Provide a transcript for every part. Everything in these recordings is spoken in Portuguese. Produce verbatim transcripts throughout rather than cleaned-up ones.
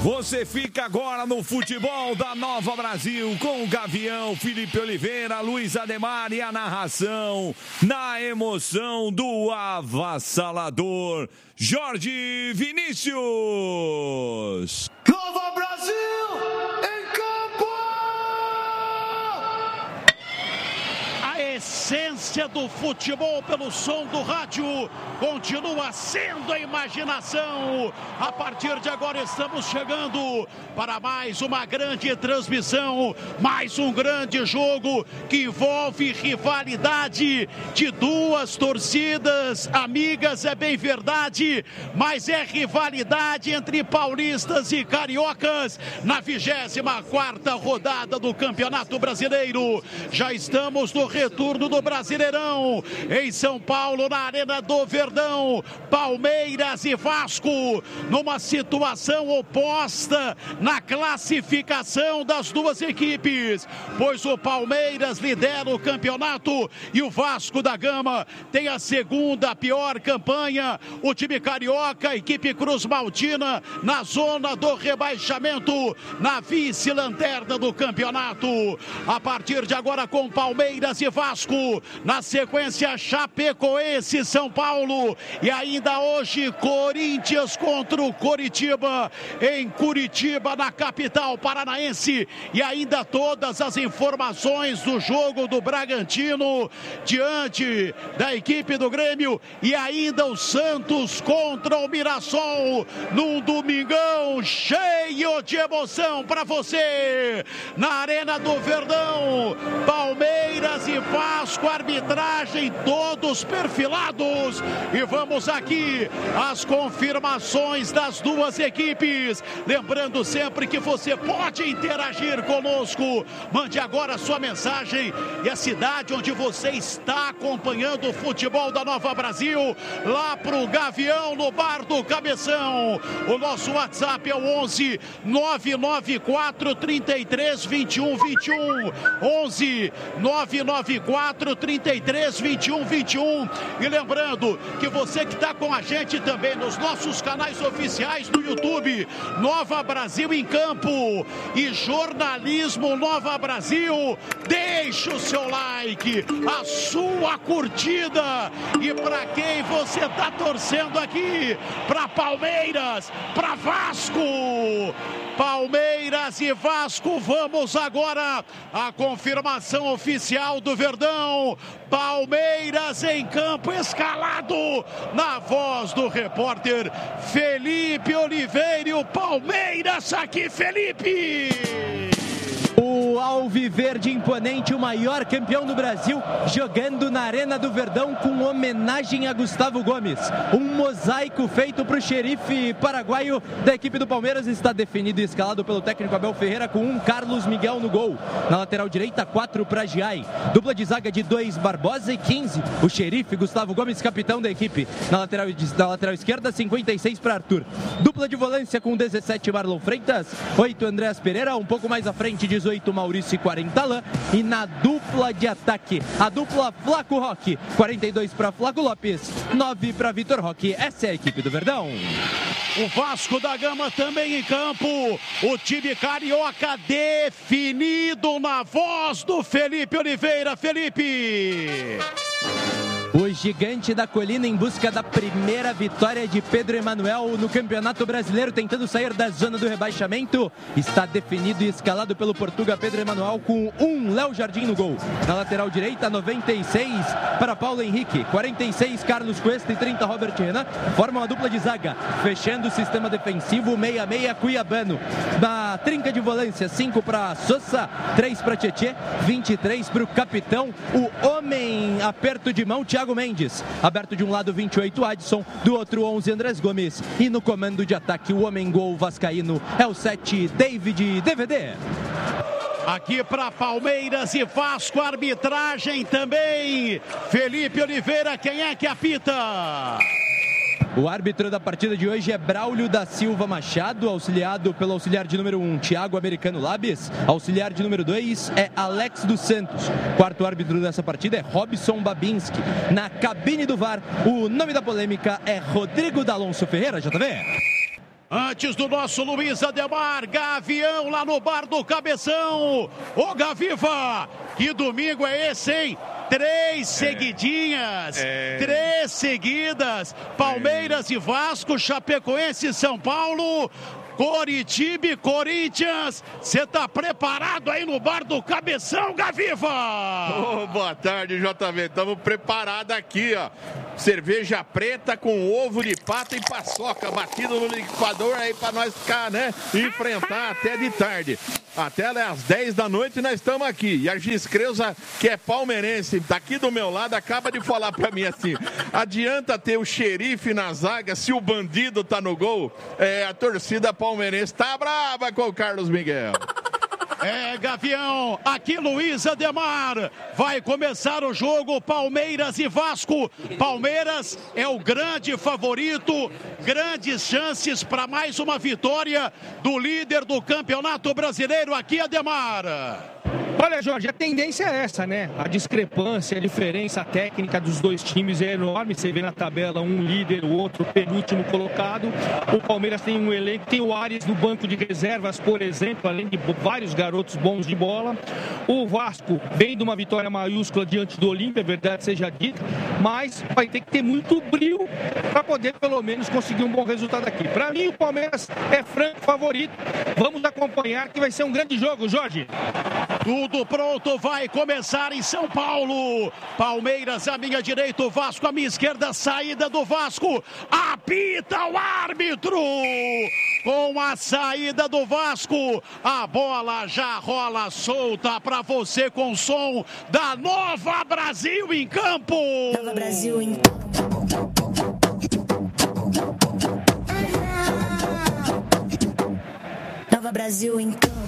Você fica agora no futebol da Nova Brasil com o Gavião, Felipe Oliveira, Luiz Ademar e a narração na emoção do avassalador Jorge Vinícius. Nova Brasil em campo! A essência do futebol pelo som do rádio continua sendo a imaginação. A partir de agora estamos chegando para mais uma grande transmissão, mais um grande jogo que envolve rivalidade de duas torcidas amigas, é bem verdade, mas é rivalidade entre paulistas e cariocas na vigésima quarta rodada do Campeonato Brasileiro. Já estamos no retorno do Brasileirão em São Paulo, na Arena do Verdão. Palmeiras e Vasco numa situação oposta na classificação das duas equipes, pois o Palmeiras lidera o campeonato e o Vasco da Gama tem a segunda pior campanha. O time carioca, a equipe Cruz Maltina, na zona do rebaixamento, na vice-lanterna do campeonato. A partir de agora com Palmeiras e Vasco, na sequência Chapecoense e São Paulo. E ainda hoje, Corinthians contra o Coritiba, em Curitiba, na capital paranaense. E ainda todas as informações do jogo do Bragantino diante da equipe do Grêmio. E ainda o Santos contra o Mirassol, num domingão cheio de emoção para você. Na Arena do Verdão, Palmeiras e Vasco, arbitragem todos perfilados. E vamos aqui às confirmações das duas equipes. Lembrando sempre que você pode interagir conosco. Mande agora a sua mensagem e a cidade onde você está acompanhando o futebol da Nova Brasil, lá pro Gavião, no Bar do Cabeção. O nosso WhatsApp é o onze nove nove quatro, trinta e três, vinte e um, vinte e um. onze nove nove quatro, trinta e três, vinte e um, vinte e um. E lembrando que você que está com a gente também nos nossos canais oficiais do YouTube, Nova Brasil em Campo e Jornalismo Nova Brasil, deixe o seu like, a sua curtida. E para quem você está torcendo aqui? Para Palmeiras, para Vasco. Palmeiras e Vasco, vamos agora à confirmação oficial do Verdão. Palmeiras em campo, escalado na voz do repórter Felipe Oliveira. E o Palmeiras aqui, Felipe! O Alviverde imponente, o maior campeão do Brasil, jogando na Arena do Verdão com homenagem a Gustavo Gomes. Um mosaico feito para o xerife paraguaio da equipe do Palmeiras. Está definido e escalado pelo técnico Abel Ferreira, com um Carlos Miguel no gol. Na lateral direita, quatro para Giai. Dupla de zaga de dois, Barbosa, e quinze, o xerife Gustavo Gomes, capitão da equipe. Na lateral, na lateral esquerda, cinquenta e seis para Arthur. Dupla de volância com dezessete, Marlon Freitas, oito, Andréas Pereira, um pouco mais à frente, dezoito, Maurício, e quarenta, Alain. E na dupla de ataque, a dupla Flaco Roque, quarenta e dois para Flaco Lopes, nove para Vitor Roque. Essa é a equipe do Verdão. O Vasco da Gama também em campo. O time carioca definido na voz do Felipe Oliveira. Felipe! O gigante da colina em busca da primeira vitória de Pedro Emanuel no Campeonato Brasileiro, tentando sair da zona do rebaixamento. Está definido e escalado pelo Portuga Pedro Emanuel, com um Léo Jardim no gol. Na lateral direita, noventa e seis para Paulo Henrique, quarenta e seis Carlos Cuesta e trinta Robert Renan. Formam a dupla de zaga, fechando o sistema defensivo, meia meia Cuiabano. Na trinca de volância, cinco para Sosa, três para Tietê, vinte e três para o capitão, o homem aperto de mão, Thiago Mendes. Aberto de um lado, vinte e oito, Adson, do outro, onze, Andrés Gomes. E no comando de ataque, o homem gol vascaíno é o sete, David D V D. Aqui para Palmeiras e Vasco, arbitragem também. Felipe Oliveira, quem é que apita? O árbitro da partida de hoje é Braulio da Silva Machado, auxiliado pelo auxiliar de número um, Thiago Americano Labes. Auxiliar de número dois é Alex dos Santos. Quarto árbitro dessa partida é Robson Babinski. Na cabine do V A R, o nome da polêmica é Rodrigo D'Alonso Ferreira, J V. Antes do nosso Luiz Ademar, Gavião lá no bar do Cabeção. Ô Gaviva, que domingo é esse, hein? Três seguidinhas, é. três seguidas, Palmeiras é. e Vasco, Chapecoense e São Paulo, Coritiba e Corinthians. Você tá preparado aí no bar do Cabeção, Gaviva? Oh, boa tarde, J V. Estamos preparados aqui, ó. Cerveja preta com ovo de pato e paçoca batido no liquidificador aí para nós ficar, né? Enfrentar até de tarde. Até às dez da noite nós estamos aqui. E a Giz Creuza, que é palmeirense, tá aqui do meu lado, acaba de falar para mim assim: adianta ter o xerife na zaga se o bandido tá no gol? É, a torcida palmeirense tá brava com o Carlos Miguel. É, Gavião, aqui Luiz Ademar, vai começar o jogo Palmeiras e Vasco. Palmeiras é o grande favorito, grandes chances para mais uma vitória do líder do Campeonato Brasileiro, aqui Ademar. Olha, Jorge, a tendência é essa, né? A discrepância, a diferença técnica dos dois times é enorme. Você vê na tabela um líder, o outro penúltimo colocado. O Palmeiras tem um elenco, tem o Ares no banco de reservas, por exemplo, além de vários garotos bons de bola. O Vasco vem de uma vitória maiúscula diante do Olímpia, é verdade seja dita, mas vai ter que ter muito brilho para poder pelo menos conseguir um bom resultado aqui. Para mim, o Palmeiras é franco favorito. Vamos acompanhar que vai ser um grande jogo, Jorge. Tudo pronto, vai começar em São Paulo. Palmeiras à minha direita, o Vasco à minha esquerda, saída do Vasco. Apita o árbitro. Com a saída do Vasco, a bola já rola solta para você com o som da Nova Brasil em campo. Nova Brasil em campo. Nova Brasil em campo.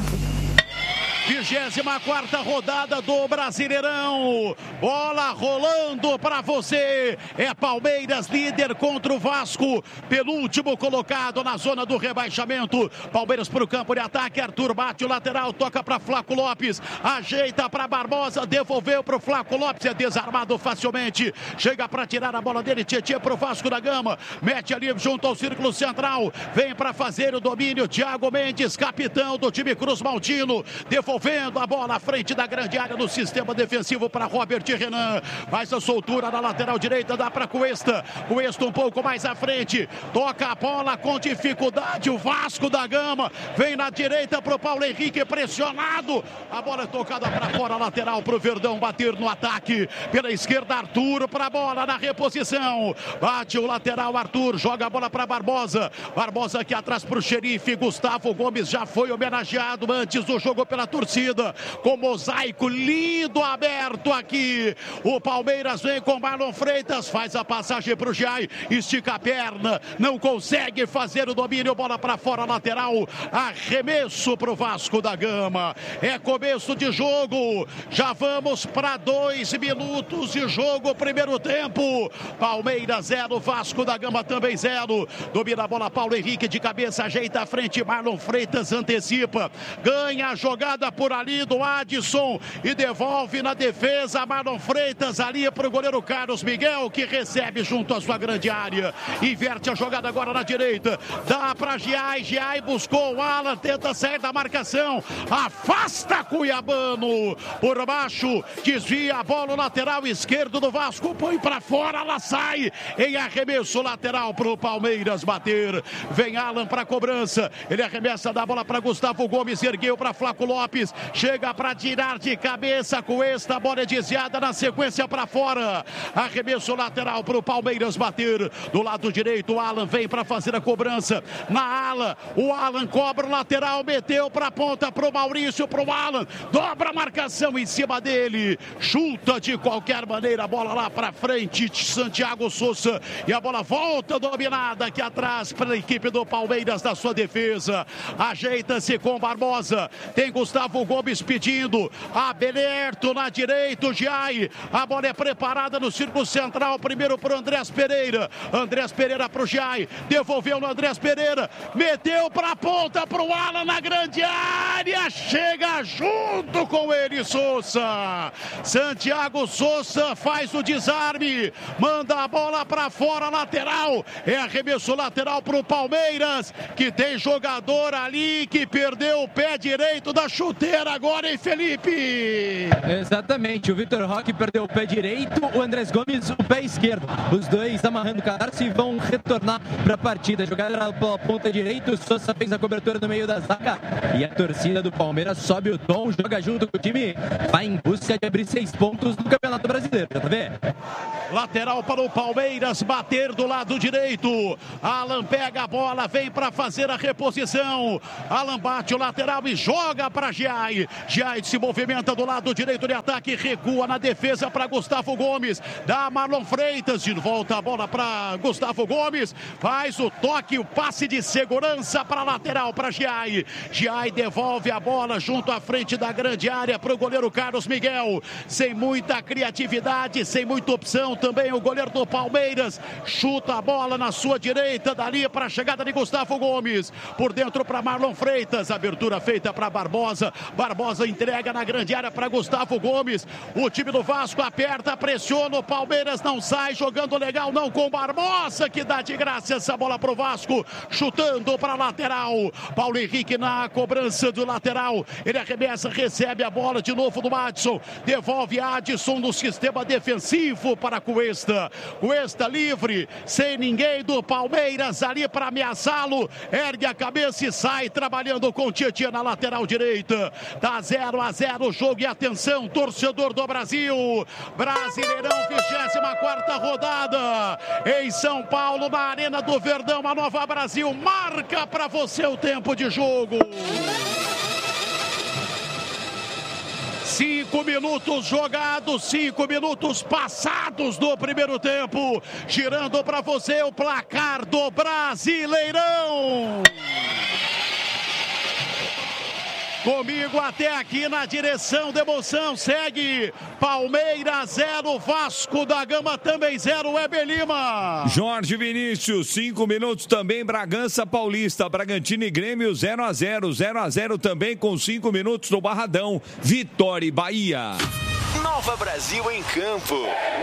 vigésima quarta rodada do Brasileirão. Bola rolando para você. É Palmeiras líder contra o Vasco, penúltimo colocado na zona do rebaixamento. Palmeiras para o campo de ataque. Arthur bate o lateral, toca para Flaco Lopes, ajeita para Barbosa, devolveu para o Flaco Lopes, é desarmado facilmente. Chega para tirar a bola dele, Tietê para o Vasco da Gama, mete ali junto ao círculo central, vem para fazer o domínio. Thiago Mendes, capitão do time Cruz Maltino, devolvendo a bola à frente da grande área no sistema defensivo para Robert Renan. Faz a soltura na lateral direita, dá para Cuesta. Cuesta um pouco mais à frente, toca a bola com dificuldade. O Vasco da Gama vem na direita para o Paulo Henrique, pressionado. A bola é tocada para fora, lateral para o Verdão bater no ataque. Pela esquerda, Arthur para a bola na reposição. Bate o lateral, Arthur joga a bola para Barbosa. Barbosa aqui atrás para o xerife. Gustavo Gomes já foi homenageado antes do jogo pela torcida, com mosaico lindo aberto aqui. O Palmeiras vem com Marlon Freitas, faz a passagem para o Giai, estica a perna, não consegue fazer o domínio, bola para fora, lateral, arremesso para o Vasco da Gama. É começo de jogo, já vamos para dois minutos de jogo, primeiro tempo. Palmeiras zero, Vasco da Gama também zero. Domina a bola Paulo Henrique de cabeça, ajeita a frente, Marlon Freitas antecipa, ganha a jogada por ali do Adson e devolve na defesa. Marlon Freitas ali para o goleiro Carlos Miguel, que recebe junto à sua grande área, inverte a jogada agora na direita, dá para Giai, Giai buscou o Alan, tenta sair da marcação, afasta Cuiabano por baixo, desvia a bola, o lateral esquerdo do Vasco, põe para fora, ela sai em arremesso lateral para o Palmeiras bater. Vem Alan para a cobrança, ele arremessa da bola para Gustavo Gomes, ergueu para Flaco Lopes, chega para tirar de cabeça com esta bola é desviada na sequência para fora. Arremesso lateral para o Palmeiras bater. Do lado direito, o Alan vem para fazer a cobrança. Na ala, o Alan cobra o lateral, meteu para a ponta para o Maurício, para o Alan, dobra a marcação em cima dele, chuta de qualquer maneira a bola lá para frente, Santiago Souza, e a bola volta dominada aqui atrás para a equipe do Palmeiras da sua defesa. Ajeita-se com Barbosa, tem Gustavo Gustavo Gomes pedindo, aberto na direita, o Giai, a bola é preparada no círculo central, primeiro para o Andrés Pereira, Andrés Pereira para o Giai, devolveu no Andrés Pereira, meteu para a ponta para o Alan na grande área, chega junto com ele Sousa, Santiago Sousa faz o desarme, manda a bola para fora, lateral, é arremesso lateral para o Palmeiras, que tem jogador ali que perdeu o pé direito da chuteira agora, hein, Felipe? Exatamente, o Vitor Roque perdeu o pé direito, o Andrés Gomes o pé esquerdo, os dois amarrando o cadarço e vão retornar para a partida. A jogada era pela ponta direita, o Sousa fez a cobertura no meio da zaga e a torcida do Palmeiras sobe o tom, joga junto com o time, vai em busca de abrir seis pontos no Campeonato Brasileiro, tá vendo? Lateral para o Palmeiras, bater do lado direito, Alan pega a bola, vem para fazer a reposição, Alan bate o lateral e joga para Giai, Giai se movimenta do lado direito de ataque, recua na defesa para Gustavo Gomes, dá Marlon Freitas, de volta a bola para Gustavo Gomes, faz o toque, o passe de segurança para a lateral para Giai, Giai devolve a bola junto à frente da grande área para o goleiro Carlos Miguel, sem muita criatividade, sem muita opção, também o goleiro do Palmeiras chuta a bola na sua direita, dali para a chegada de Gustavo Gomes, por dentro para Marlon Freitas, abertura feita para Barbosa, Barbosa entrega na grande área para Gustavo Gomes, o time do Vasco aperta, pressiona, o Palmeiras não sai, jogando legal não com Barbosa, que dá de graça essa bola pro Vasco, chutando para a lateral, Paulo Henrique na cobrança do lateral, ele arremessa, recebe a bola de novo do Adson, devolve Adson no sistema defensivo para Cuesta, Cuesta livre, sem ninguém do Palmeiras ali para ameaçá-lo, ergue a cabeça e sai trabalhando com o Tietchan na lateral direita, tá zero a zero o jogo e atenção, torcedor do Brasil, Brasileirão, vigésima quarta rodada, em São Paulo, na Arena do Verdão, a Nova Brasil marca para você o tempo de jogo. Cinco minutos jogados, cinco minutos passados do primeiro tempo. Girando para você o placar do Brasileirão. Comigo até aqui na direção da emoção, segue Palmeiras zero, Vasco da Gama também zero, Weber Lima. Jorge Vinícius, cinco minutos também, Bragança Paulista, Bragantino e Grêmio zero a zero, zero a zero também com cinco minutos no Barradão, Vitória e Bahia. Nova Brasil em campo.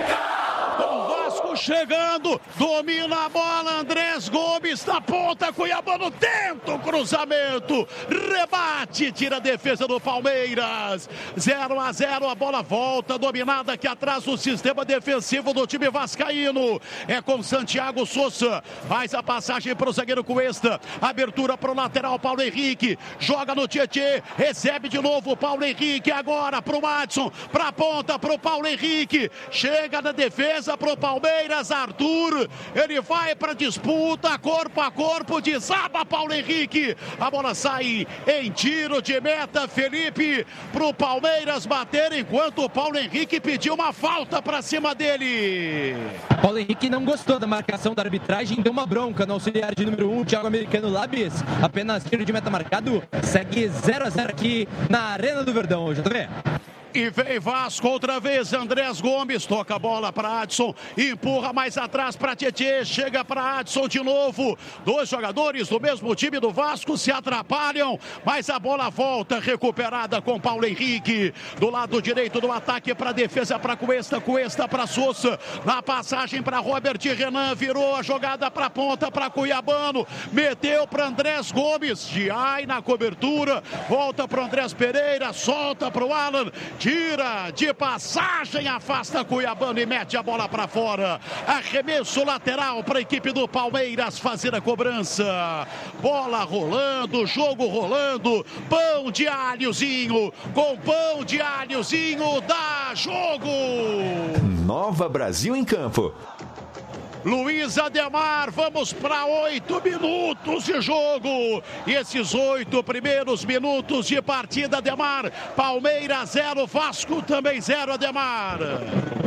O Vasco chegando, domina a bola, Andrés Gomes na ponta, Cuiabano tenta o cruzamento, rebate, tira a defesa do Palmeiras, zero a zero, a bola volta, dominada aqui atrás do sistema defensivo do time vascaíno, é com Santiago Sousa, faz a passagem para o zagueiro Cuesta, abertura para o lateral Paulo Henrique, joga no Tietchan, recebe de novo o Paulo Henrique, agora para o Adson, para a ponta, para o Paulo Henrique, chega na defesa para o Palmeiras, Arthur, ele vai para disputa, corpo a corpo, desaba Paulo Henrique, a bola sai em tiro de meta, Felipe, para o Palmeiras bater, enquanto o Paulo Henrique pediu uma falta para cima dele. Paulo Henrique não gostou da marcação da arbitragem, deu uma bronca no auxiliar de número um, Thiago Americano Labis, apenas tiro de meta marcado, segue zero a zero aqui na Arena do Verdão, J V. E vem Vasco outra vez, Andrés Gomes, toca a bola para Adson, empurra mais atrás para Tietchan, chega para Adson de novo, dois jogadores do mesmo time do Vasco se atrapalham, mas a bola volta, recuperada com Paulo Henrique, do lado direito do ataque para defesa para Cuesta, Cuesta para Sousa, na passagem para Robert Renan, virou a jogada para ponta para Cuiabano, meteu para Andrés Gomes, Giai na cobertura, volta para Andrés Pereira, solta para o Alan, tira de passagem, afasta Cuiabano e mete a bola para fora. Arremesso lateral para a equipe do Palmeiras fazer a cobrança. Bola rolando, jogo rolando. Pão de alhozinho, com pão de alhozinho dá jogo. Nova Brasil em campo. Luiz Ademar, vamos para oito minutos de jogo. E esses oito primeiros minutos de partida, Ademar. Palmeiras zero, Vasco também zero, Ademar.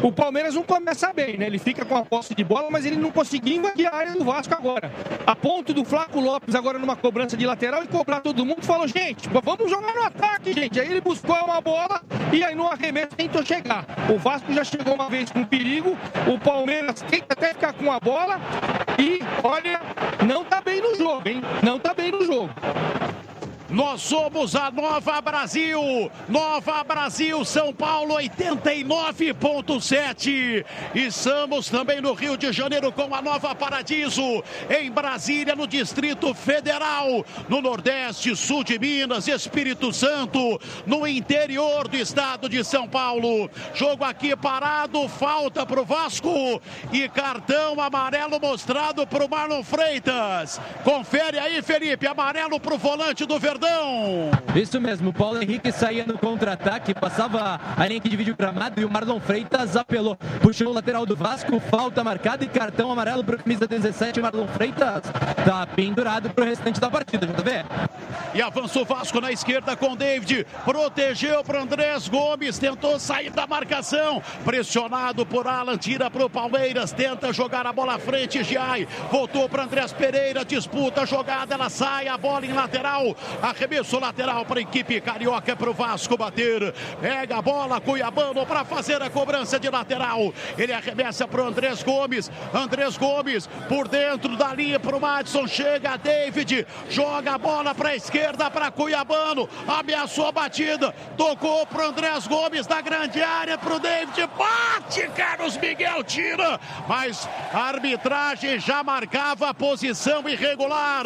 O Palmeiras não começa bem, né? Ele fica com a posse de bola, mas ele não conseguiu invadir a área do Vasco agora. A ponto do Flaco Lopes agora numa cobrança de lateral e cobrar todo mundo, falou, gente, vamos jogar no ataque, gente. Aí ele buscou uma bola e aí no arremesso tentou chegar. O Vasco já chegou uma vez com perigo, o Palmeiras tenta até ficar com a bola e, olha, não tá bem no jogo, hein? Não tá bem no jogo. Nós somos a Nova Brasil, Nova Brasil, São Paulo oitenta e nove ponto sete. Estamos também no Rio de Janeiro com a Nova Paradiso, em Brasília, no Distrito Federal, no Nordeste, Sul de Minas, Espírito Santo, no interior do estado de São Paulo. Jogo aqui parado, falta para o Vasco e cartão amarelo mostrado para o Marlon Freitas. Confere aí, Felipe, amarelo para o volante do Verdão. Isso mesmo, o Paulo Henrique saía no contra-ataque, passava a linha que divide o gramado e o Marlon Freitas apelou, puxou o lateral do Vasco, falta marcada e cartão amarelo para o camisa dezessete, Marlon Freitas tá pendurado para o restante da partida, J V. E avança o Vasco na esquerda com David, protegeu para Andrés Gomes, tentou sair da marcação, pressionado por Alan, tira para o Palmeiras, tenta jogar a bola à frente, Giai, voltou para Andrés Pereira, disputa a jogada, ela sai, a bola em lateral, arremesso lateral para a equipe carioca, para o Vasco bater, pega a bola, Cuiabano para fazer a cobrança de lateral, ele arremessa para o Andrés Gomes, Andrés Gomes por dentro da linha para o Madison, chega David, joga a bola para a esquerda para Cuiabano, ameaçou a batida, tocou para o Andrés Gomes da grande área, para o David, bate, Carlos Miguel tira, mas a arbitragem já marcava a posição irregular,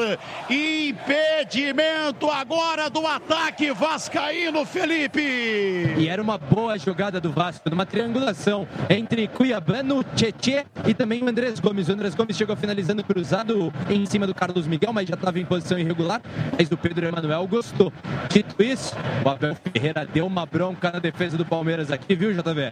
impedimento agora do ataque vascaíno, Felipe. E era uma boa jogada do Vasco, numa triangulação entre Cuiabano, Tietê e também o Andrés Gomes. O Andrés Gomes chegou finalizando cruzado em cima do Carlos Miguel, mas já estava em posição irregular, mas o Pedro Emanuel gostou. Dito isso, o Abel Ferreira deu uma bronca na defesa do Palmeiras aqui, viu, J V?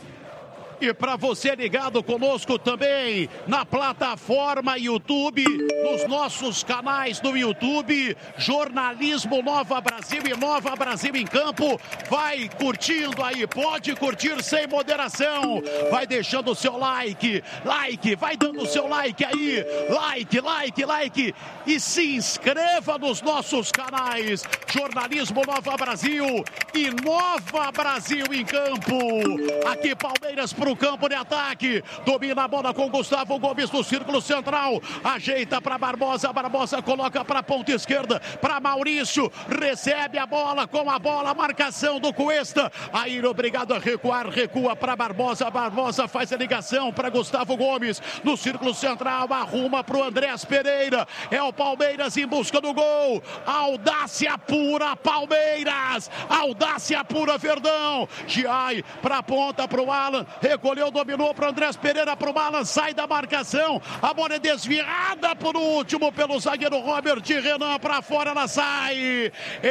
E para você ligado conosco também na plataforma YouTube, nos nossos canais do YouTube, Jornalismo Nova Brasil e Nova Brasil em Campo, vai curtindo aí, pode curtir sem moderação, vai deixando o seu like, like, vai dando o seu like aí, like, like, like, e se inscreva nos nossos canais, Jornalismo Nova Brasil e Nova Brasil em Campo, aqui Palmeiras para o campo de ataque, domina a bola com Gustavo Gomes no círculo central, ajeita para Barbosa, Barbosa coloca para a ponta esquerda, para Maurício, recebe a bola com a bola, a marcação do Cuesta, aí obrigado a recuar, recua para Barbosa, Barbosa faz a ligação para Gustavo Gomes, no círculo central, arruma para o Andrés Pereira, é o Palmeiras em busca do gol, audácia pura Palmeiras, audácia pura Verdão, Giai para a ponta para o Alan, recolheu, dominou para o Andrés Pereira, para o Alan, sai da marcação, a bola é desviada por último pelo zagueiro Robert Renan, para fora ela sai,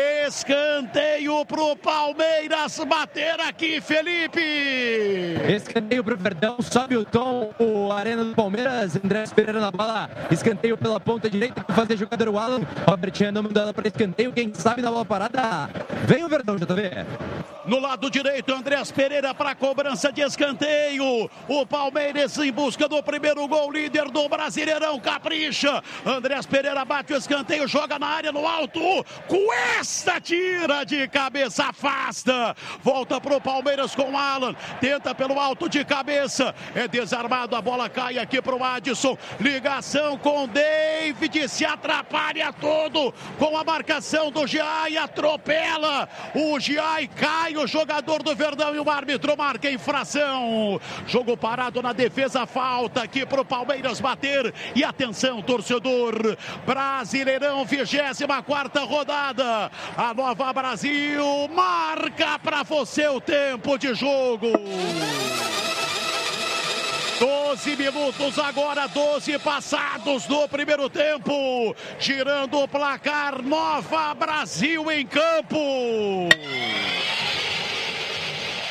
escanteio para o Palmeiras bater aqui, Felipe. Escanteio para o Verdão, sobe o tom, o Arena do Palmeiras, Andrés Pereira na bola, escanteio pela ponta direita, para fazer jogador o Alan, Robert Renan mandou ela para escanteio, quem sabe na bola parada, vem o Verdão, J V. No lado direito, Andrés Pereira para a cobrança de escanteio. O Palmeiras em busca do primeiro gol, líder do Brasileirão, capricha. Andrés Pereira bate o escanteio, joga na área no alto. Cuesta, tira de cabeça, afasta. Volta para o Palmeiras com Alan. Tenta pelo alto de cabeça. É desarmado, a bola cai aqui para o Adson. Ligação com David, se atrapalha todo com a marcação do Giai, atropela. O Giai cai. O jogador do Verdão e o árbitro marca infração. Jogo parado na defesa, falta aqui para o Palmeiras bater. E atenção, torcedor, Brasileirão, vigésima quarta rodada. A Nova Brasil marca para você o tempo de jogo. doze minutos agora, doze passados do primeiro tempo. Girando o placar, Nova Brasil em campo.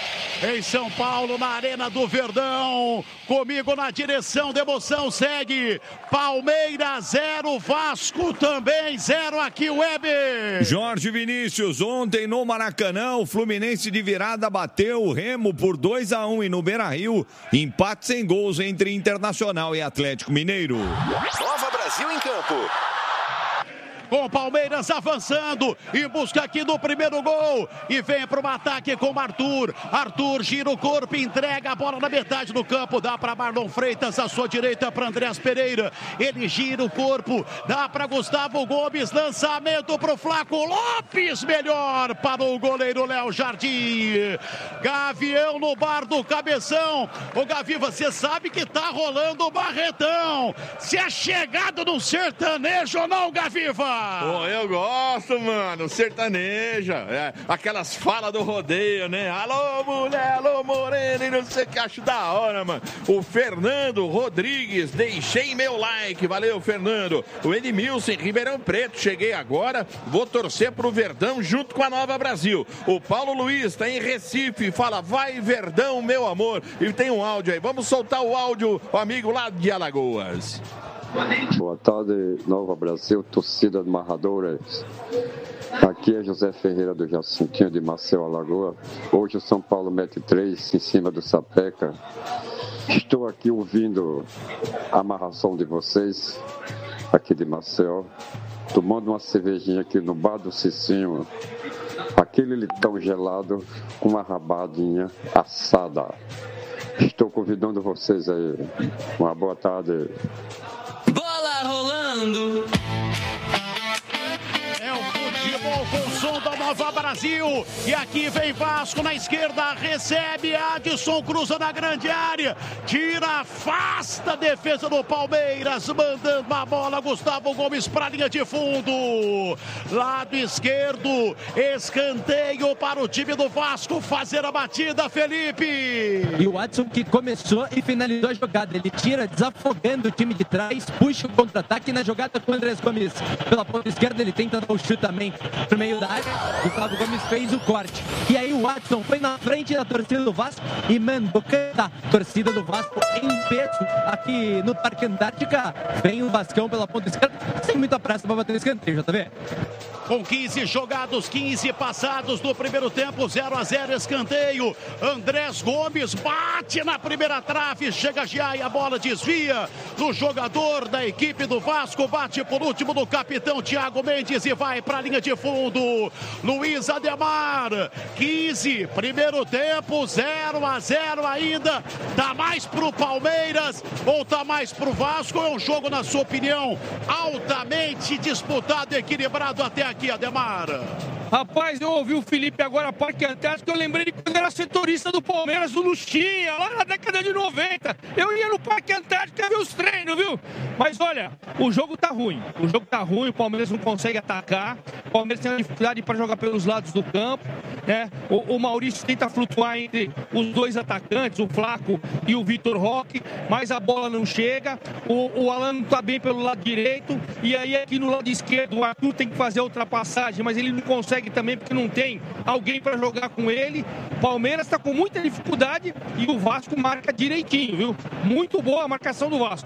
em São Paulo, na Arena do Verdão. Comigo na direção da emoção segue Palmeiras zero, Vasco também zero aqui, Weber. Jorge Vinícius, ontem no Maracanã, o Fluminense de virada bateu o Remo por dois a um e no Beira-Rio, empate sem gols entre Internacional e Atlético Mineiro. Nova Brasil em campo. Com o Palmeiras avançando em busca aqui do primeiro gol. E vem para o ataque com o Arthur. Arthur gira o corpo, entrega a bola na metade do campo. Dá para Marlon Freitas, à sua direita para Andreas Pereira. Ele gira o corpo, dá para Gustavo Gomes. Lançamento para o Flaco Lopes. Melhor para o goleiro Léo Jardim. Gavião no bar do Cabeção. Ô Gavi, você sabe que tá rolando o Barretão. Se é chegado no sertanejo ou não, Gaviva? Pô, eu gosto, mano, sertaneja, é, aquelas falas do rodeio, né? Alô, mulher, alô, morena, e não sei o que, acho da hora, mano. O Fernando Rodrigues, deixei meu like, valeu, Fernando. O Edmilson, Ribeirão Preto, cheguei agora, vou torcer pro Verdão junto com a Nova Brasil. O Paulo Luiz tá em Recife, fala, vai Verdão, meu amor. E tem um áudio aí, vamos soltar o áudio, o amigo lá de Alagoas. Boa tarde, Nova Brasil, torcida de Marradores. Aqui é José Ferreira do Jacintinho de Maceió, Alagoa. Hoje o São Paulo mete três em cima do Sapeca. Estou aqui ouvindo a amarração de vocês, aqui de Maceió. Tomando uma cervejinha aqui no bar do Cicinho. Aquele litão gelado com uma rabadinha assada. Estou convidando vocês aí. Uma boa tarde. Bola rolando. É o futebol com o som da Nova Brasil. E aqui vem Vasco na esquerda, recebe Adson, cruza na grande área, tira, afasta a defesa do Palmeiras, mandando a bola, Gustavo Gomes para a linha de fundo. Lado esquerdo, escanteio para o time do Vasco fazer a batida, Felipe. E o Adson que começou e finalizou a jogada. Ele tira, desafogando o time de trás, puxa o contra-ataque na jogada com o Andrés Gomes. Pela ponta esquerda ele tenta dar o chute também pro meio da área. Gustavo Gomes fez o corte. E aí o Adson foi na frente da torcida do Vasco e mandou cantar. Torcida do Vasco em peso aqui no Parque Antártica. Vem o Vascão pela ponta esquerda, sem muita pressa para bater o escanteio, já tá vendo? Com quinze jogados, quinze passados do primeiro tempo, zero a zero, escanteio. Andrés Gomes bate na primeira trave, chega já e a bola desvia do jogador da equipe do Vasco, bate por último do capitão Thiago Mendes e vai para a linha de fundo. Luiz Ademar, quinze, primeiro tempo, zero a zero ainda. Tá mais pro Palmeiras ou tá mais pro Vasco? É um jogo, na sua opinião, altamente disputado, equilibrado até aqui, Ademar. Rapaz, eu ouvi o Felipe agora, Parque Antártico, eu lembrei de quando era setorista do Palmeiras, o Luxinha, lá na década de noventa. Eu ia no Parque Antártico ver os treinos, viu? Mas olha, o jogo tá ruim. O jogo tá ruim, o Palmeiras não consegue atacar. O Palmeiras tem uma dificuldade para jogar pelos lados do campo, né? O, o Maurício tenta flutuar entre os dois atacantes, o Flaco e o Vitor Roque, mas a bola não chega. O, o Alan não tá bem pelo lado direito. E aí aqui no lado esquerdo, o Arthur tem que fazer a ultrapassagem, mas ele não consegue também porque não tem alguém para jogar com ele. Palmeiras está com muita dificuldade e o Vasco marca direitinho, viu? Muito boa a marcação do Vasco.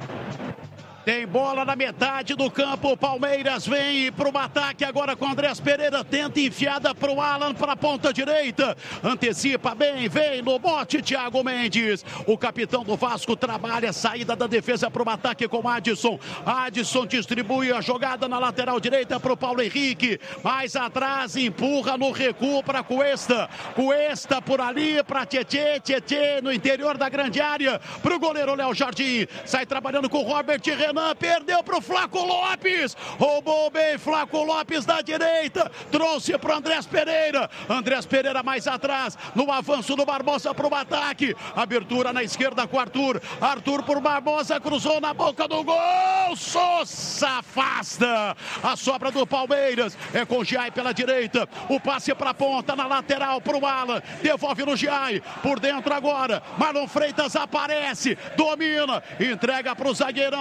Tem bola na metade do campo, o Palmeiras vem para o ataque agora com Andrés Pereira, tenta enfiada para o Alan, para a ponta direita, antecipa bem, vem no bote Thiago Mendes, o capitão do Vasco trabalha a saída da defesa para o ataque com Adson, Adson distribui a jogada na lateral direita para o Paulo Henrique, mais atrás empurra no recuo para Cuesta, Cuesta por ali para Tietê, Tietê no interior da grande área, para o goleiro Léo Jardim, sai trabalhando com o Robert Renan, perdeu para o Flaco Lopes, roubou bem Flaco Lopes da direita, trouxe para o Andrés Pereira, Andrés Pereira mais atrás, no avanço do Barbosa para o ataque, abertura na esquerda com Arthur, Arthur por Barbosa, cruzou na boca do gol, Sousa afasta, a sobra do Palmeiras, é com o Giai pela direita, o passe para a ponta, na lateral para o Alan, devolve no Giai, por dentro agora, Marlon Freitas aparece, domina, entrega para o zagueirão Gustavo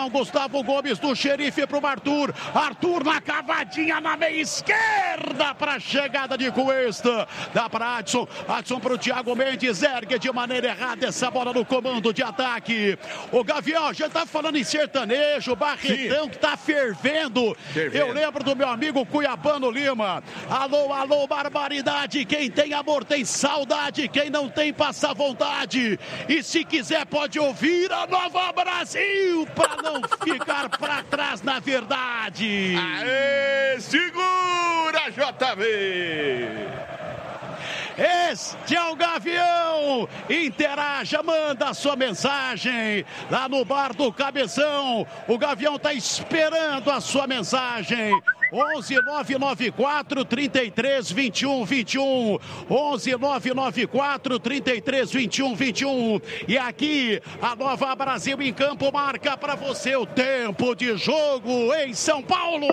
Gustavo Gomes do Xerife pro Arthur. Arthur na cavadinha na meia esquerda para chegada de Cuesta. Dá para Adson. Adson pro Thiago Mendes. Ergue de maneira errada essa bola no comando de ataque. O Gavião, já tá falando em sertanejo, Barretão Sim. que tá fervendo. fervendo. Eu lembro do meu amigo Cuiabano Lima. Alô, alô, barbaridade. Quem tem amor tem saudade. Quem não tem passa vontade. E se quiser pode ouvir a Nova Brasil para não ficar para trás na verdade. Aê, segura, J B! Este é o Gavião. Interaja, manda a sua mensagem lá no bar do Cabeção. O Gavião está esperando a sua mensagem. onze nove nove quatro, trinta e três, vinte e um, vinte e um. onze nove nove quatro, trinta e três, vinte e um, vinte e um. E aqui a Nova Brasil em campo marca para você o tempo de jogo em São Paulo.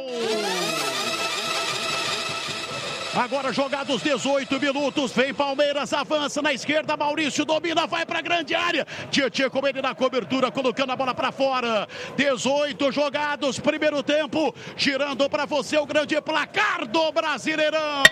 Agora jogados dezoito minutos, vem Palmeiras, avança na esquerda, Maurício domina, vai para a grande área, Tietê com ele na cobertura, colocando a bola para fora. Dezoito jogados, primeiro tempo, girando para você o grande placar do Brasileirão.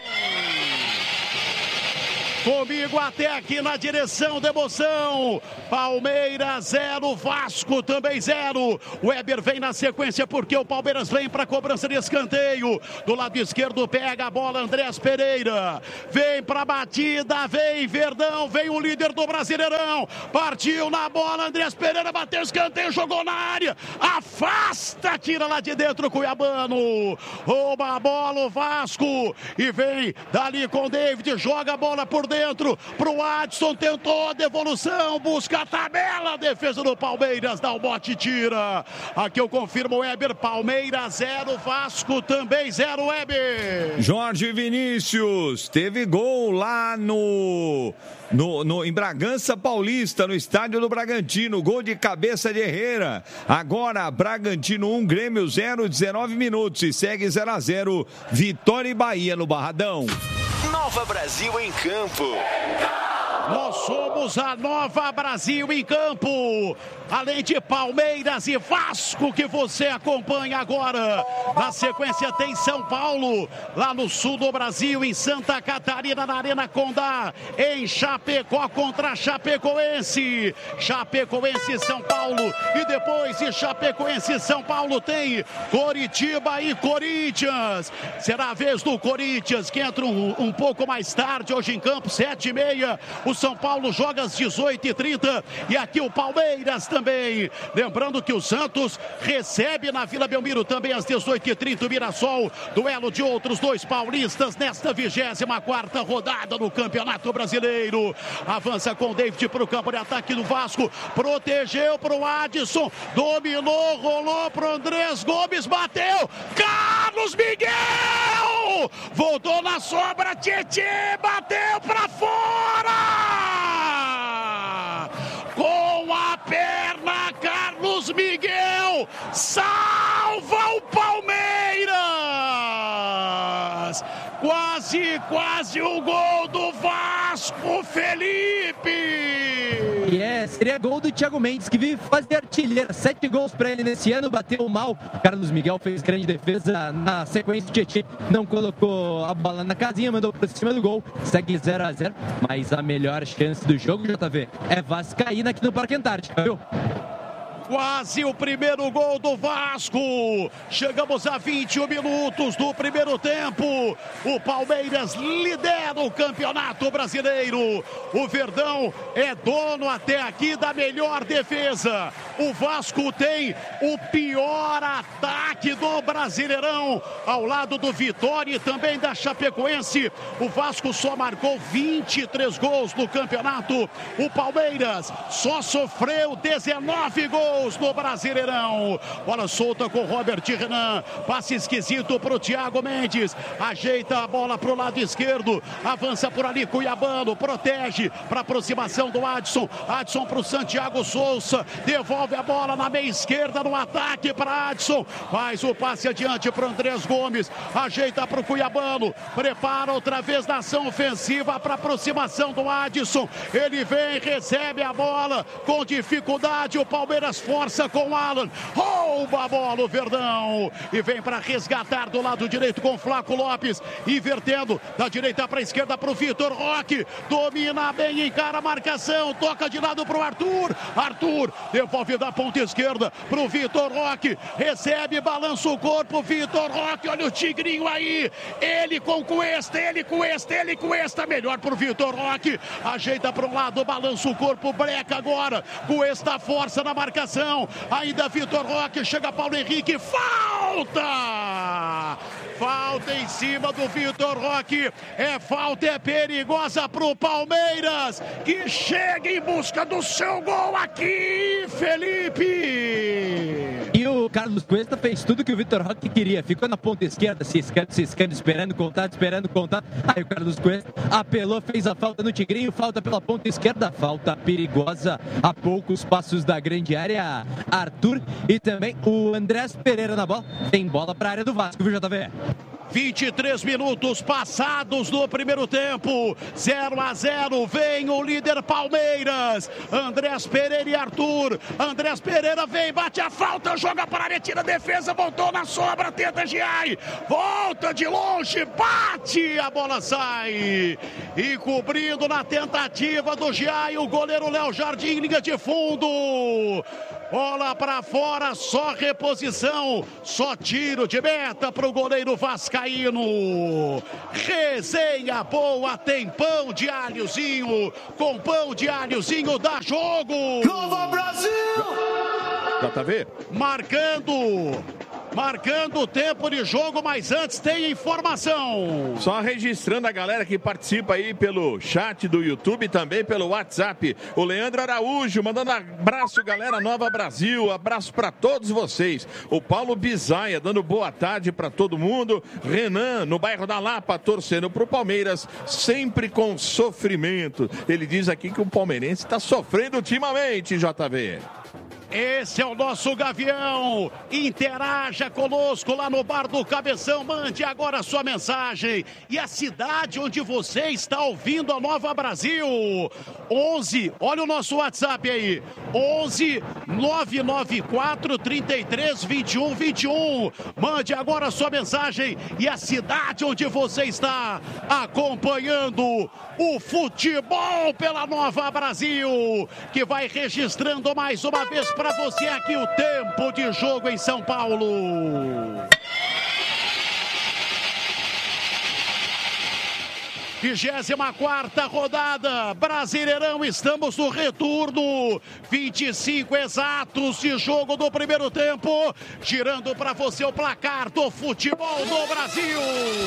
Comigo até aqui na direção da emoção. Palmeiras zero, Vasco também zero. O Weber vem na sequência porque o Palmeiras vem para a cobrança de escanteio. Do lado esquerdo pega a bola Andrés Pereira. Vem para a batida, vem Verdão, vem o líder do Brasileirão. Partiu na bola, Andrés Pereira bateu escanteio, jogou na área. Afasta, tira lá de dentro o Cuiabano. Rouba a bola o Vasco e vem dali com o David, joga a bola por dentro, pro Adson, tentou a devolução, busca a tabela, defesa do Palmeiras, dá o bote e tira. Aqui eu confirmo o Weber, Palmeiras zero, Vasco também zero, Weber. Jorge Vinícius, teve gol lá no... No, no, em Bragança Paulista, no estádio do Bragantino, gol de cabeça de Herrera. Agora, Bragantino um, Grêmio zero, dezenove minutos e segue zero a zero, Vitória e Bahia no Barradão. Nova Brasil em campo. Nós somos a Nova Brasil em campo. Além de Palmeiras e Vasco que você acompanha agora. Na sequência tem São Paulo, lá no sul do Brasil, em Santa Catarina, na Arena Condá. Em Chapecó contra Chapecoense. Chapecoense e São Paulo. E depois de Chapecoense e São Paulo tem Coritiba e Corinthians. Será a vez do Corinthians que entra um, um pouco mais tarde hoje em campo, sete e meia. O São Paulo joga às dezoito e trinta. E aqui o Palmeiras também. Também, lembrando que o Santos recebe na Vila Belmiro também às dezoito e trinta o Mirassol, duelo de outros dois paulistas nesta vigésima quarta rodada do Campeonato Brasileiro. Avança com o David para o campo de ataque do Vasco, protegeu para o Adson, dominou, rolou para o Andrés Gomes, bateu, Carlos Miguel, voltou na sobra, Tietê, bateu para fora! Com a perna, Carlos Miguel salva o Palmeiras. Quase, quase o gol do Vasco, Felipe. E é, seria gol do Thiago Mendes, que vive fazer artilheiro. Sete gols para ele nesse ano, bateu mal. Carlos Miguel fez grande defesa na sequência. O Tietê não colocou a bola na casinha, mandou para cima do gol. Segue zero a zero, mas a melhor chance do jogo, J V, é Vascaína aqui no Parque Antártica, viu? Quase o primeiro gol do Vasco. Chegamos a vinte e um minutos do primeiro tempo. O Palmeiras lidera o Campeonato Brasileiro. O Verdão é dono até aqui da melhor defesa. O Vasco tem o pior ataque do Brasileirão. Ao lado do Vitória e também da Chapecoense. O Vasco só marcou vinte e três gols no campeonato. O Palmeiras só sofreu dezenove gols no Brasileirão. Bola solta com Robert Renan. Passe esquisito para o Thiago Mendes. Ajeita ajeita a bola pro lado esquerdo, avança por ali, Cuiabano, protege para aproximação do Adson, Adson pro Santiago Souza, devolve a bola na meia esquerda no ataque para Adson, faz o passe adiante para Andrés Gomes, ajeita pro Cuiabano, prepara outra vez na ação ofensiva para aproximação do Adson, ele vem, recebe a bola com dificuldade, o Palmeiras força com o Alan, rouba a bola o Verdão e vem para resgatar do lado direito com Flaco Lopes, invertendo da direita para a esquerda para o Vitor Roque, domina bem, encara a marcação, toca de lado para o Arthur, Arthur devolve da ponta esquerda para o Vitor Roque, recebe, balança o corpo, Vitor Roque, olha o Tigrinho aí, ele com Cuesta, ele Cuesta, ele Cuesta, melhor para o Vitor Roque, ajeita para um lado, balança o corpo, breca agora, Cuesta força na marcação, ainda Vitor Roque, chega Paulo Henrique, falta! Falta em cima do Vitor Roque, é falta, é perigosa pro Palmeiras, que chega em busca do seu gol aqui, Felipe! E o Carlos Cuesta fez tudo que o Vitor Roque queria, ficou na ponta esquerda, se escando, se escando, esperando contato, esperando contato, aí o Carlos Cuesta apelou, fez a falta no Tigrinho, falta pela ponta esquerda, falta perigosa a poucos passos da grande área, Arthur e também o Andrés Pereira na bola, tem bola para a área do Vasco, viu, J V? vinte e três minutos passados no primeiro tempo, zero a zero, vem o líder Palmeiras, Andrés Pereira e Arthur, Andrés Pereira vem, bate a falta, joga para a área, tira a defesa, voltou na sobra, tenta Giai, volta de longe, bate, a bola sai, e cobrindo na tentativa do Giai, o goleiro Léo Jardim, linha de fundo, bola para fora, só reposição, só tiro de meta para o goleiro Vascaíno. Resenha boa, tem pão de alhozinho, com pão de alhozinho dá jogo. Nova Brasil! J V, marcando, marcando o tempo de jogo, mas antes tem informação. Só registrando a galera que participa aí pelo chat do YouTube e também pelo WhatsApp. O Leandro Araújo mandando abraço, galera, Nova Brasil, abraço para todos vocês. O Paulo Bizaia dando boa tarde para todo mundo. Renan, no bairro da Lapa, torcendo pro Palmeiras, sempre com sofrimento. Ele diz aqui que o palmeirense está sofrendo ultimamente, J V. Esse é o nosso Gavião, interaja conosco lá no Bar do Cabeção, mande agora a sua mensagem e a cidade onde você está ouvindo a Nova Brasil, onze, olha o nosso WhatsApp aí, onze nove nove quatro, trinta e três, vinte e um, vinte e um, mande agora a sua mensagem e a cidade onde você está acompanhando o futebol pela Nova Brasil, que vai registrando mais uma vez para você aqui o tempo de jogo em São Paulo. vigésima quarta rodada, Brasileirão, estamos no retorno, vinte e cinco exatos de jogo do primeiro tempo, girando para você o placar do futebol do Brasil.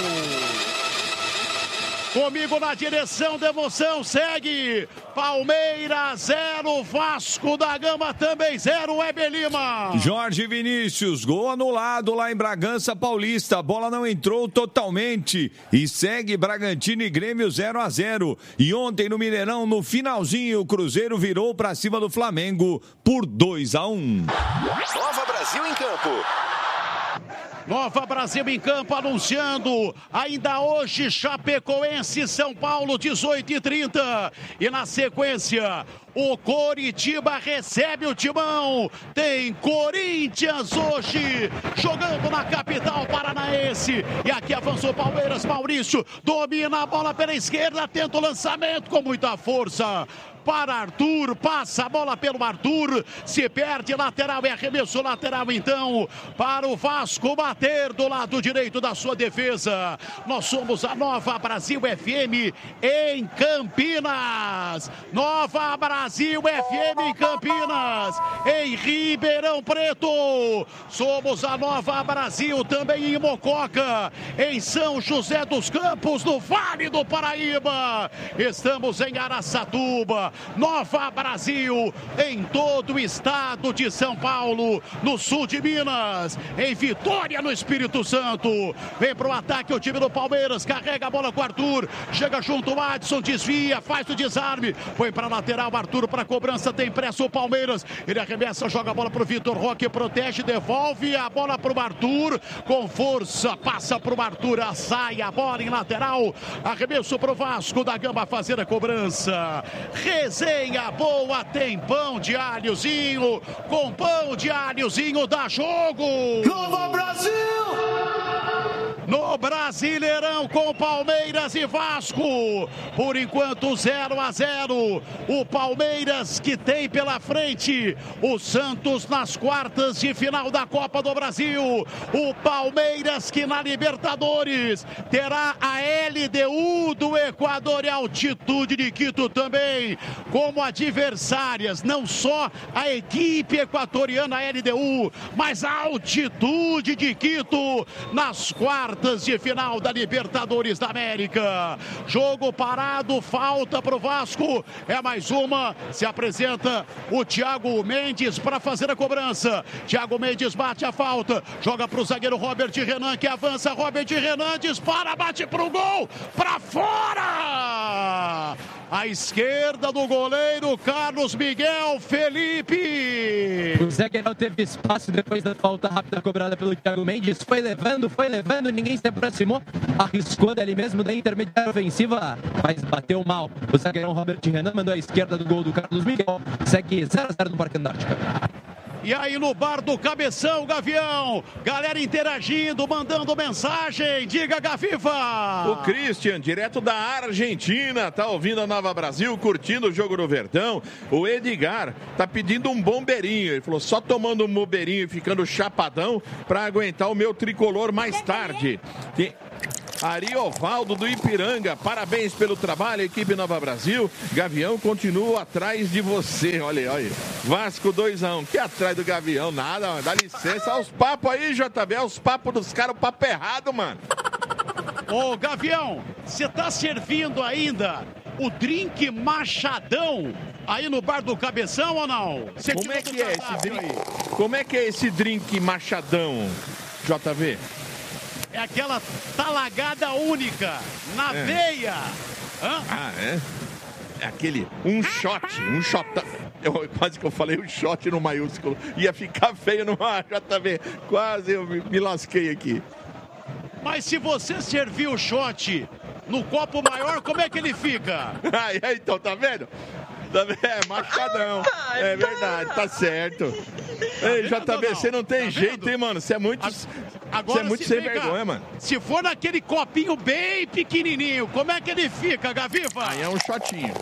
Comigo na direção da emoção, segue Palmeiras zero, Vasco da Gama também zero, Weber Lima. Jorge Vinícius, gol anulado lá em Bragança Paulista, a bola não entrou totalmente e segue Bragantino e Grêmio zero a zero. E ontem no Mineirão, no finalzinho, o Cruzeiro virou para cima do Flamengo por dois a um. Nova Brasil em campo. Nova Brasil em campo, anunciando ainda hoje Chapecoense, São Paulo, dezoito e trinta. E na sequência, o Coritiba recebe o Timão. Tem Corinthians hoje, jogando na capital paranaense. E aqui avançou o Palmeiras, Maurício domina a bola pela esquerda, tenta o lançamento com muita força. Para Arthur, passa a bola pelo Arthur, se perde lateral, é arremesso lateral então, para o Vasco bater do lado direito da sua defesa. Nós somos a Nova Brasil F M em Campinas, Nova Brasil F M em Campinas, em Ribeirão Preto, somos a Nova Brasil também em Mococa, em São José dos Campos, no Vale do Paraíba, estamos em Araçatuba, Nova Brasil, em todo o estado de São Paulo, no sul de Minas, em Vitória, no Espírito Santo. Vem pro ataque o time do Palmeiras, carrega a bola com o Arthur, chega junto o Adson, desvia, faz o desarme, foi pra lateral, Arthur pra cobrança, tem pressa o Palmeiras, ele arremessa, joga a bola pro Vitor Roque, protege, devolve a bola pro Arthur, com força, passa pro Arthur, sai a bola em lateral, arremesso pro Vasco da Gama fazer a cobrança. Resenha boa, tem pão de alhozinho, com pão de alhozinho dá jogo. Nova Brasil! No Brasileirão com Palmeiras e Vasco, por enquanto zero a zero, o Palmeiras que tem pela frente o Santos nas quartas de final da Copa do Brasil, o Palmeiras que na Libertadores terá a L D U do Equador e a Altitude de Quito também como adversárias, não só a equipe equatoriana, a L D U, mas a Altitude de Quito nas quartas de final da Libertadores da América. Jogo parado, falta pro Vasco, é mais uma, se apresenta o Thiago Mendes para fazer a cobrança. Thiago Mendes bate a falta, joga pro zagueiro Robert Renan que avança, Robert Renan dispara, bate pro gol, pra fora! À esquerda do goleiro Carlos Miguel Felipe. O zagueirão teve espaço depois da falta rápida cobrada pelo Thiago Mendes. Foi levando, foi levando, ninguém se aproximou. Arriscou dali mesmo da intermediária ofensiva, mas bateu mal. O zagueirão Robert Renan mandou à esquerda do gol do Carlos Miguel. Segue zero a zero no Parque Antártica. E aí no bar do Cabeção, Gavião, galera interagindo, mandando mensagem, diga Gaviva! O Christian, direto da Argentina, tá ouvindo a Nova Brasil, curtindo o jogo do Verdão. O Edgar tá pedindo um bombeirinho, ele falou só tomando um bombeirinho e ficando chapadão pra aguentar o meu tricolor mais tarde. Tem... Ariovaldo do Ipiranga, parabéns pelo trabalho, equipe Nova Brasil. Gavião continua atrás de você. Olha, olha. Vasco dois a um. Que atrás do Gavião? Nada, dá licença. Olha os papos aí, J B. Olha os papos dos caras, o papo errado, mano. Ô, Gavião, você tá servindo ainda o drink Machadão aí no bar do Cabeção ou não? Cê Como é que é esse drink? Aí. Como é que é esse drink Machadão, J V? É aquela talagada única, na é. veia. Hã? Ah, é? É aquele, um shot, um shot. Eu, quase que eu falei um shot no maiúsculo. Ia ficar feio no J V. Quase eu me, me lasquei aqui. Mas se você servir o shot no copo maior, como é que ele fica? Ah, então, tá vendo? É, machadão. É verdade, tá certo. Tá Ei, J B, você não tem tá jeito, vendo? Hein, mano? Você é muito, Agora, é muito se sem fica, vergonha, mano. Se for naquele copinho bem pequenininho, como é que ele fica, Gaviva? Aí é um shotinho.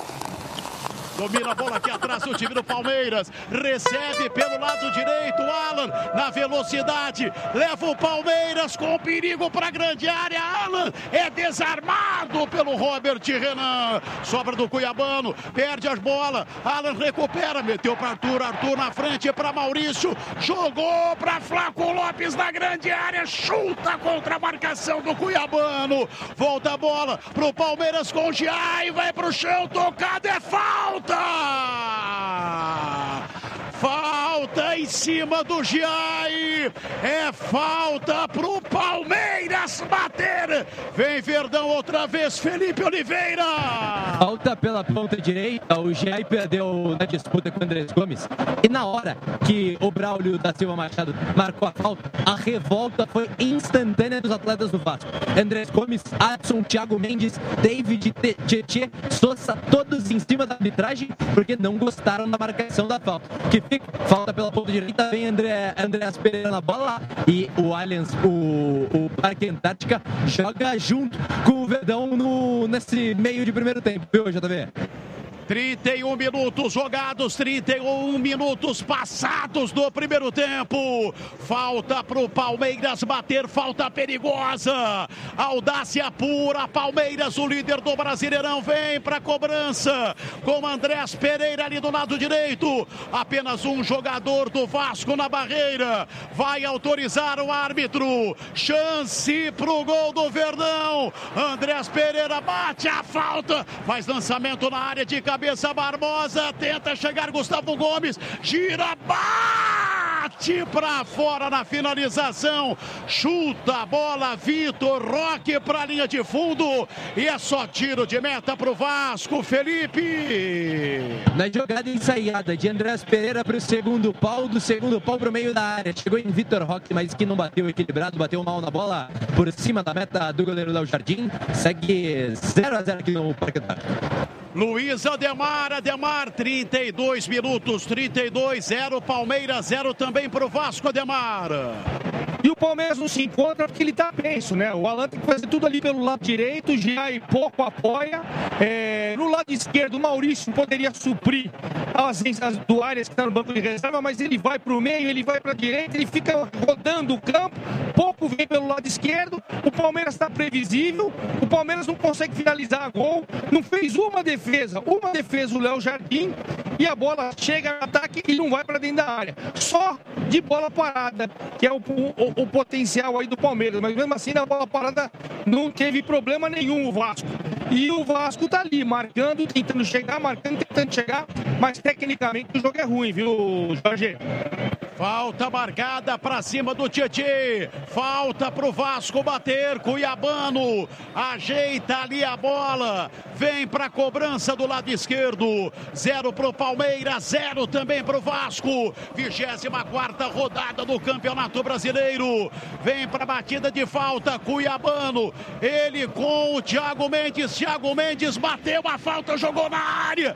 Domina a bola aqui atrás o time do Palmeiras. Recebe pelo lado direito o Alan na velocidade. Leva o Palmeiras com perigo para a grande área. Alan é desarmado pelo Robert Renan. Sobra do Cuiabano. Perde as bolas. Alan recupera. Meteu para Arthur. Arthur na frente para Maurício. Jogou para Flaco Lopes na grande área. Chuta contra a marcação do Cuiabano. Volta a bola para o Palmeiras com o Giai. Vai para o chão. Tocado. É falta. Falta em cima do Giai. É falta pro Palmeiras bater. Vem Verdão outra vez, Felipe Oliveira. Falta pela ponta direita. O Giai perdeu na disputa com o Andrés Gomes. E na hora que o Braulio da Silva Machado marcou a falta, a revolta foi instantânea dos atletas do Vasco. Andrés Gomes, Adson, Thiago Mendes, David, Tietê, Sosa, todos em cima da arbitragem porque não gostaram da marcação da falta. Que fica, falta pela ponta direita, vem André, Andreas Pereira na bola e o Allianz, o, o Parque Antártica joga junto com o Verdão no, nesse meio de primeiro tempo, viu, J V? trinta e um minutos jogados, trinta e um minutos passados do primeiro tempo. Falta pro Palmeiras bater, falta perigosa. Audácia pura, Palmeiras, o líder do Brasileirão, vem pra cobrança. Com Andrés Pereira ali do lado direito. Apenas um jogador do Vasco na barreira. Vai autorizar o árbitro. Chance pro gol do Verdão. Andrés Pereira bate a falta. Faz lançamento na área de cabeça Barbosa, tenta chegar Gustavo Gomes, gira, bate pra fora na finalização, chuta a bola Vitor Roque pra linha de fundo e é só tiro de meta pro Vasco, Felipe. Na jogada ensaiada de Andrés Pereira pro segundo pau, do segundo pau pro meio da área, chegou em Vitor Roque, mas que não bateu equilibrado, bateu mal na bola por cima da meta do goleiro Léo Jardim, segue zero a zero aqui no Parque do Parque. Luiz Ademar, Ademar, trinta e dois minutos, trinta e dois, zero Palmeiras, zero também pro Vasco, Ademar. E o Palmeiras não se encontra porque ele tá penso, né? O Alan tem que fazer tudo ali pelo lado direito, Giai pouco apoia. É, no lado esquerdo, o Maurício poderia suprir as, as do Arias que está no banco de reserva, mas ele vai pro meio, ele vai pra direita, ele fica rodando o campo, pouco vem pelo lado esquerdo. O Palmeiras está previsível, o Palmeiras não consegue finalizar a gol, não fez uma defesa, uma defesa o Léo Jardim e a bola chega no ataque e não vai para dentro da área. Só de bola parada, que é o, o, o potencial aí do Palmeiras, mas mesmo assim na bola parada não teve problema nenhum o Vasco. E o Vasco tá ali, marcando, tentando chegar, marcando, tentando chegar, mas tecnicamente o jogo é ruim, viu, Jorge? Falta marcada para cima do Tietê. Falta pro Vasco bater. Cuiabano ajeita ali a bola. Vem para cobrança do lado esquerdo. Zero pro Palmeiras, zero também pro Vasco. vigésima quarta rodada do Campeonato Brasileiro. Vem para batida de falta. Cuiabano. Ele com o Thiago Mendes. Thiago Mendes bateu a falta, jogou na área.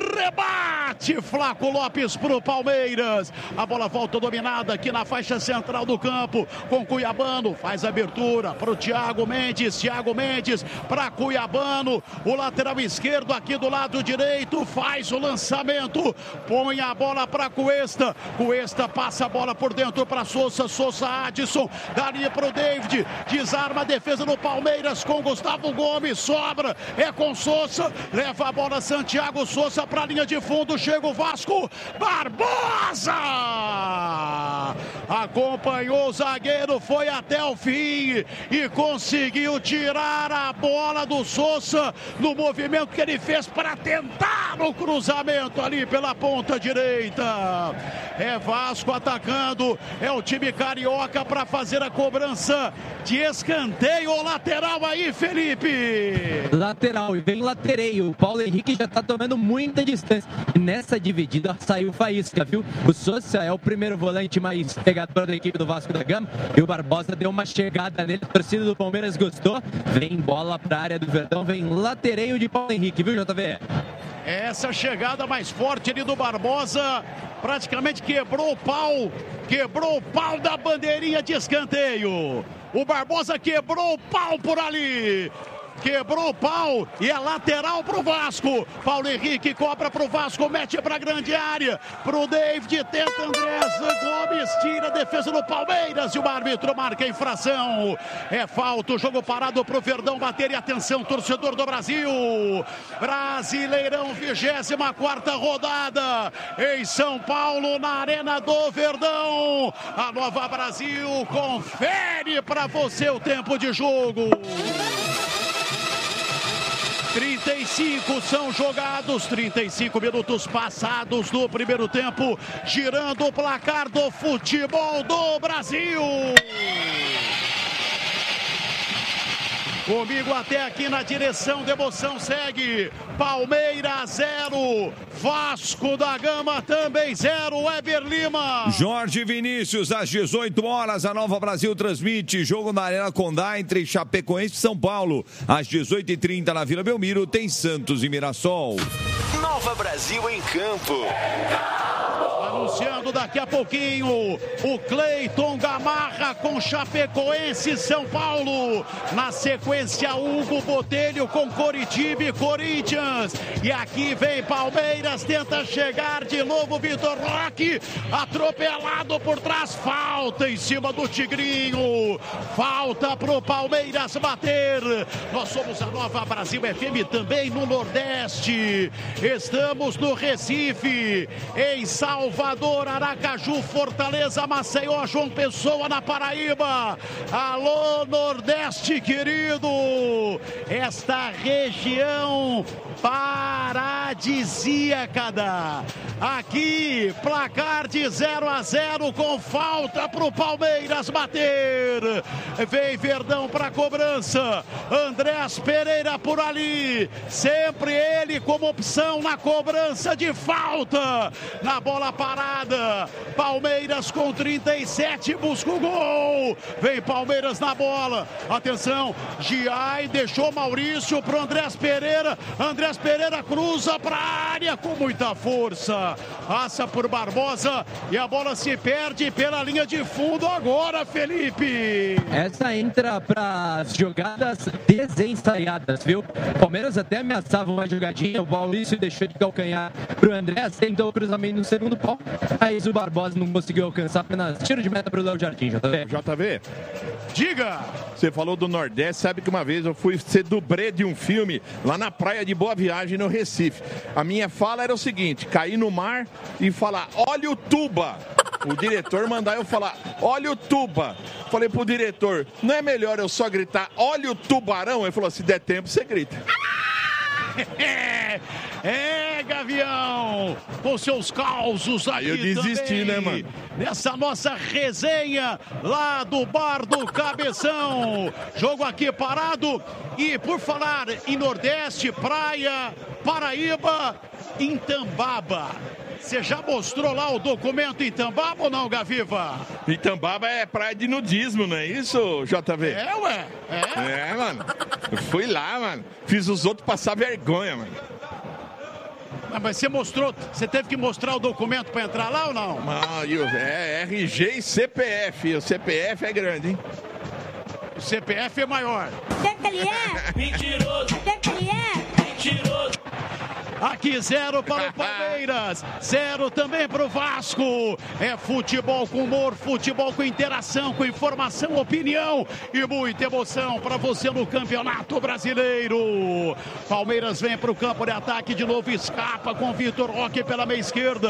Rebate. Flaco Lopes pro Palmeiras. A bola volta dominada aqui na faixa central do campo com Cuiabano, faz abertura para o Thiago Mendes, Thiago Mendes para Cuiabano, o lateral esquerdo aqui do lado direito faz o lançamento, põe a bola para Cuesta, Cuesta passa a bola por dentro para Sousa, Sousa Adson, dali para o David, desarma a defesa do Palmeiras com Gustavo Gomes, sobra, é com Sousa, leva a bola Santiago Sousa para a linha de fundo, chega o Vasco, Barbosa! Acompanhou o zagueiro, foi até o fim e conseguiu tirar a bola do Sousa no movimento que ele fez para tentar o cruzamento ali pela ponta direita. É Vasco atacando, é o time carioca para fazer a cobrança de escanteio ou lateral aí, Felipe. Lateral, e vem latereio. O Paulo Henrique já tá tomando muita distância. E nessa dividida saiu faísca, viu? O Sousa é o primeiro volante mais pegador da equipe do Vasco da Gama. E o Barbosa deu uma chegada nele. A torcida do Palmeiras gostou. Vem bola pra área do Verdão. Vem latereio de Paulo Henrique, viu, J V? Essa chegada mais forte ali do Barbosa praticamente quebrou o pau. Quebrou o pau da bandeirinha de escanteio. O Barbosa quebrou o pau por ali. Quebrou o pau e é lateral pro Vasco. Paulo Henrique cobra pro Vasco, mete pra grande área. Pro David, tenta Andrés Gomes, tira a defesa do Palmeiras e o árbitro marca a infração. É falta, o jogo parado pro Verdão bater e atenção, torcedor do Brasil. Brasileirão, vigésima quarta rodada em São Paulo, na Arena do Verdão. A Nova Brasil confere pra você o tempo de jogo. trinta e cinco são jogados, trinta e cinco minutos passados do primeiro tempo, girando o placar do futebol do Brasil. Comigo até aqui na direção de emoção segue Palmeiras zero, Vasco da Gama também zero, Weber Lima. Jorge Vinícius, às dezoito horas, a Nova Brasil transmite jogo na Arena Condá entre Chapecoense e São Paulo. Às dezoito e trinta na Vila Belmiro tem Santos e Mirassol. Nova Brasil em campo. Anunciando daqui a pouquinho o Cleiton Gamarra com Chapecoense São Paulo. Na sequência, Hugo Botelho com Coritiba e Corinthians. E aqui vem Palmeiras, tenta chegar de novo Vitor Roque. Atropelado por trás, falta em cima do Tigrinho. Falta pro Palmeiras bater. Nós somos a Nova Brasil F M também no Nordeste. Estamos no Recife, em Salvador. Salvador, Aracaju, Fortaleza, Maceió, João Pessoa na Paraíba. Alô, Nordeste querido, esta região paradisíaca. Aqui, placar de zero a zero com falta pro Palmeiras bater. Vem Verdão pra cobrança. Andrés Pereira por ali. Sempre ele como opção na cobrança de falta. Na bola parada. Palmeiras com trinta e sete busca o gol. Vem Palmeiras na bola. Atenção, Giai deixou Maurício pro Andrés Pereira. Andrés Pereira cruza pra área com muita força. Passa por Barbosa e a bola se perde pela linha de fundo agora, Felipe. Essa entra para as jogadas desensaiadas, viu? O Palmeiras até ameaçava uma jogadinha, o Maurício deixou de calcanhar pro Andrés, tentou o cruzamento no segundo pau, aí o Barbosa não conseguiu alcançar, apenas tiro de meta pro Léo Jardim, J V. J V, diga! Você falou do Nordeste, sabe que uma vez eu fui ser dublê de um filme lá na praia de Boa Viagem, no Recife. A minha fala era o seguinte, cair no mar e falar, olha o tuba. O diretor mandar eu falar, olha o tuba. Falei pro diretor, não é melhor eu só gritar, olha o tubarão? Ele falou, se der tempo, você grita. É, é, Gavião, com seus causos aqui. Eu desisti, também, né, mano? Nessa nossa resenha lá do Bar do Cabeção. Jogo aqui parado. E por falar em Nordeste, praia, Paraíba, Itambaba. Você já mostrou lá o documento Itambaba ou não, Gaviva? Itambaba é praia de nudismo, não é isso, J V? É, ué. É, é mano. Eu fui lá, mano. Fiz os outros passar vergonha, mano. Mas você mostrou, você teve que mostrar o documento para entrar lá ou não? Não, é R G e C P F. O C P F é grande, hein? O C P F é maior. Até que ele é? Mentiroso. Até que ele é? Mentiroso. Aqui zero para o Palmeiras, zero também para o Vasco. É futebol com humor, futebol com interação, com informação, opinião e muita emoção para você no Campeonato Brasileiro. Palmeiras vem para o campo de ataque de novo, escapa com Vitor Roque pela meia esquerda.